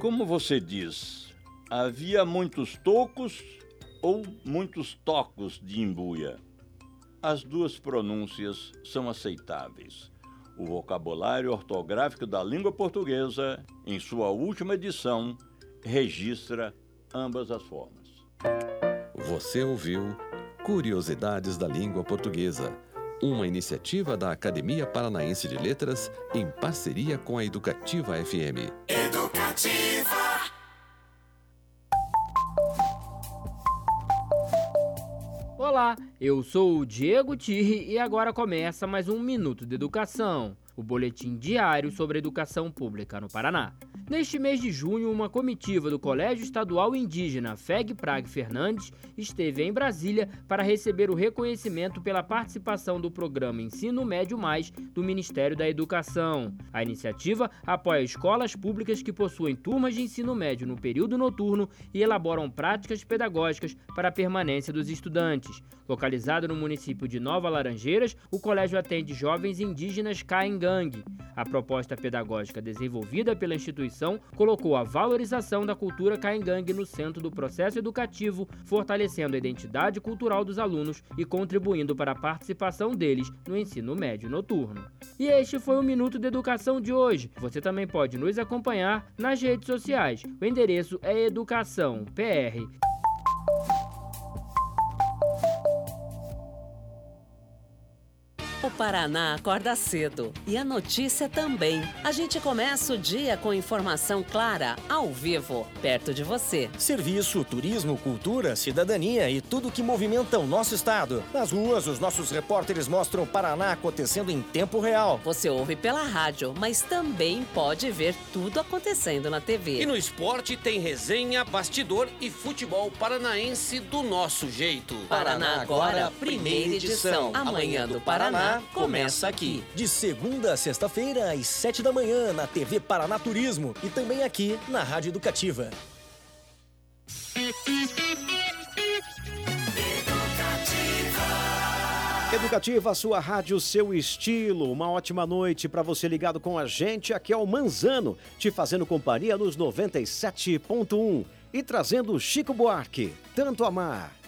Como você diz, havia muitos tocos ou muitos tocos de imbuia? As duas pronúncias são aceitáveis. O vocabulário ortográfico da língua portuguesa, em sua última edição, registra ambas as formas. Você ouviu Curiosidades da Língua Portuguesa, uma iniciativa da Academia Paranaense de Letras em parceria com a Educativa FM. Educativa! Olá, eu sou o Diego Tirri e agora começa mais um Minuto de Educação, o boletim diário sobre a educação pública no Paraná. Neste mês de junho, uma comitiva do Colégio Estadual Indígena FEG Prague Fernandes esteve em Brasília para receber o reconhecimento pela participação do programa Ensino Médio Mais do Ministério da Educação. A iniciativa apoia escolas públicas que possuem turmas de ensino médio no período noturno e elaboram práticas pedagógicas para a permanência dos estudantes. Localizado no município de Nova Laranjeiras, o colégio atende jovens indígenas Caingangue. A proposta pedagógica desenvolvida pela instituição colocou a valorização da cultura Caingangue no centro do processo educativo, fortalecendo a identidade cultural dos alunos e contribuindo para a participação deles no ensino médio noturno. E este foi o Minuto de Educação de hoje. Você também pode nos acompanhar nas redes sociais. O endereço é Educação PR. O Paraná acorda cedo e a notícia também. A gente começa o dia com informação clara, ao vivo, perto de você. Serviço, turismo, cultura, cidadania e tudo que movimenta o nosso estado. Nas ruas, os nossos repórteres mostram o Paraná acontecendo em tempo real. Você ouve pela rádio, mas também pode ver tudo acontecendo na TV. E no esporte tem resenha, bastidor e futebol paranaense do nosso jeito. Paraná Agora, primeira edição. Amanhã do Paraná começa aqui. De segunda a sexta-feira, às 7 da manhã, na TV Paraná Turismo e também aqui na Rádio Educativa. Educativa, sua rádio, seu estilo. Uma ótima noite para você ligado com a gente. Aqui é o Manzano, te fazendo companhia nos 97.1 e trazendo Chico Buarque, Tanto Amar.